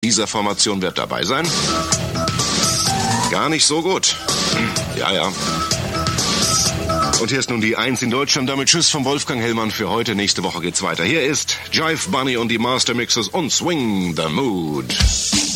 dieser Formation wird dabei sein? Gar nicht so gut. Ja. Und hier ist nun die 1 in Deutschland. Damit Tschüss von Wolfgang Hellmann für heute. Nächste Woche geht's weiter. Hier ist Jive Bunny und die Master Mixes und Swing the Mood.